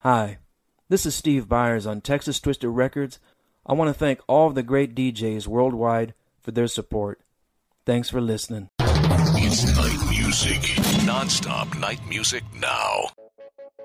Hi, this is Steve Byers on Texas Twisted Records. I want to thank all of the great DJs worldwide for their support. Thanks for listening. It's night music. Non-stop night music now.